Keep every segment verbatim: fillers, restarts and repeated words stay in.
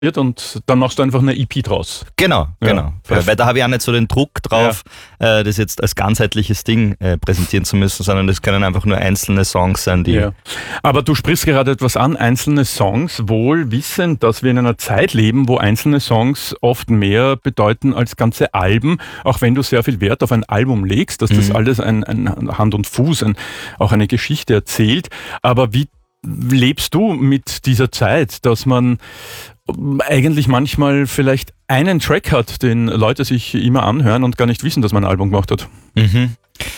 wird und dann machst du einfach eine E P draus. Genau, Ja, genau. perfekt. Weil da habe ich auch nicht so den Druck drauf, äh, das jetzt als ganzheitliches Ding äh, präsentieren zu müssen, sondern das können einfach nur einzelne Songs sein, die... Ja. Aber du sprichst gerade etwas an, einzelne Songs, wohl wissend, dass wir in einer Zeit leben, wo einzelne Songs oft mehr bedeuten als ganze Alben, auch wenn du sehr viel Wert auf ein Album legst, dass das Mhm. alles ein, ein Hand und Fuß, ein, auch eine Geschichte erzählt. Aber wie lebst du mit dieser Zeit, dass man eigentlich manchmal vielleicht einen Track hat, den Leute sich immer anhören und gar nicht wissen, dass man ein Album gemacht hat? Mhm.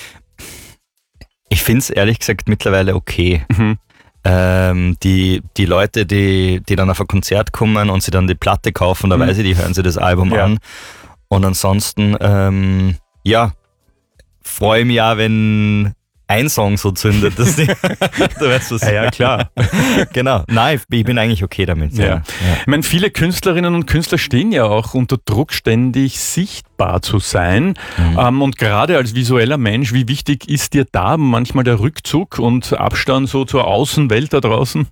Ich finde es ehrlich gesagt mittlerweile okay. Mhm. Ähm, die, die Leute, die, die dann auf ein Konzert kommen und sie dann die Platte kaufen, da Mhm. weiß ich, die hören sich das Album Ja. an. Und ansonsten, ähm, ja, freue ich mich auch, wenn ein Song so zündet, dass die, du weißt was. Ja, ja, klar. Genau. Nein, ich bin eigentlich okay damit. Ja. Ja. Ich meine, viele Künstlerinnen und Künstler stehen ja auch unter Druck, ständig sichtbar zu sein. Mhm. Ähm, und gerade als visueller Mensch, wie wichtig ist dir da manchmal der Rückzug und Abstand so zur Außenwelt da draußen?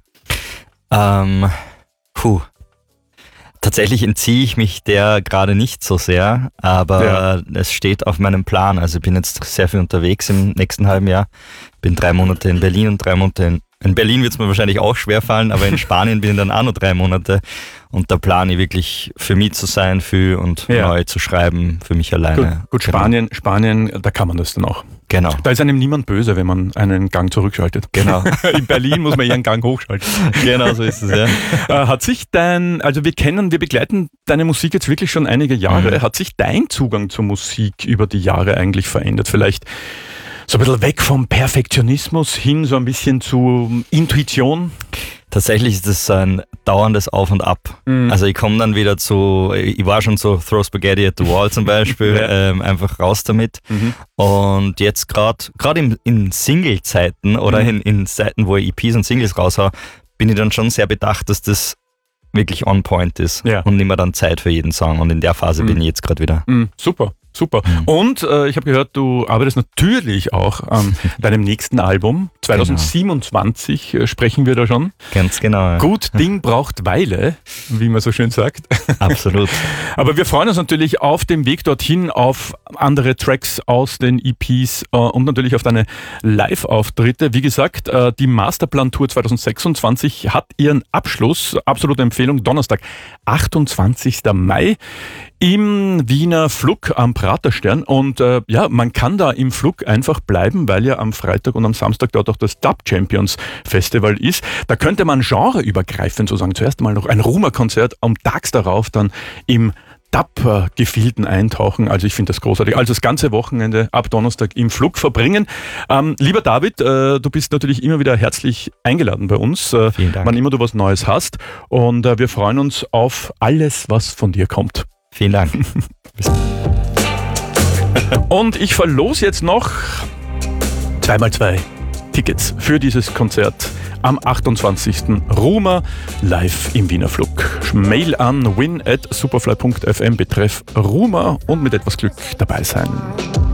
Ähm, puh. Tatsächlich entziehe ich mich der gerade nicht so sehr, aber Ja. es steht auf meinem Plan. Also ich bin jetzt sehr viel unterwegs im nächsten halben Jahr. Bin drei Monate in Berlin und drei Monate in, in Berlin wird es mir wahrscheinlich auch schwer fallen, aber in Spanien bin ich dann auch noch drei Monate. Und da plane ich wirklich für mich zu sein, für und Ja. neu zu schreiben, für mich alleine. Gut, gut Genau. Spanien, Spanien, da kann man das dann auch. Genau. Da ist einem niemand böse, wenn man einen Gang zurückschaltet. Genau. In Berlin muss man eher einen Gang hochschalten. Genau so ist es, ja. Äh, Hat sich dein, also wir kennen, wir begleiten deine Musik jetzt wirklich schon einige Jahre. Mhm. Hat sich dein Zugang zur Musik über die Jahre eigentlich verändert? Vielleicht so ein bisschen weg vom Perfektionismus hin so ein bisschen zu Intuition? Tatsächlich ist es so ein dauerndes Auf und Ab. Mhm. Also ich komme dann wieder zu, ich war schon so Throw Spaghetti at the Wall zum Beispiel, Ja. ähm, einfach raus damit. Mhm. Und jetzt gerade gerade in, in Single-Zeiten oder Mhm. in, in Zeiten, wo ich E Ps und Singles raushau, bin ich dann schon sehr bedacht, dass das wirklich on point ist Ja. und nehme dann Zeit für jeden Song. Und in der Phase Mhm. bin ich jetzt gerade wieder. Mhm, super, super. Mhm. Und äh, ich habe gehört, du arbeitest natürlich auch an deinem nächsten Album. zwanzig siebenundzwanzig äh, sprechen wir da schon. Ganz genau. ja. Gut Ding braucht Weile, wie man so schön sagt. Absolut. Aber wir freuen uns natürlich auf dem Weg dorthin, auf andere Tracks aus den E Ps äh, und natürlich auf deine Live-Auftritte. Wie gesagt, äh, die Masterplan-Tour zwanzig sechsundzwanzig hat ihren Abschluss. Absolute Empfehlung, Donnerstag, achtundzwanzigster Mai im Wiener Flug am Praterstern. Und äh, ja, man kann da im Flug einfach bleiben, weil ja am Freitag und am Samstag dort auch das Dub Champions Festival ist. Da könnte man genreübergreifend sozusagen zuerst mal noch ein Rumer-Konzert und tags darauf dann im Dub-Gefilden eintauchen. Also ich finde das großartig. Also das ganze Wochenende ab Donnerstag im Flug verbringen. Ähm, lieber David, äh, du bist natürlich immer wieder herzlich eingeladen bei uns, äh, Vielen Dank. wann immer du was Neues hast. Und äh, wir freuen uns auf alles, was von dir kommt. Vielen Dank. Und ich verlose jetzt noch zwei mal zwei Tickets für dieses Konzert am achtundzwanzigsten Rumer live im Wiener Flug. Mail an win at superfly punkt f m betreff Rumer und mit etwas Glück dabei sein.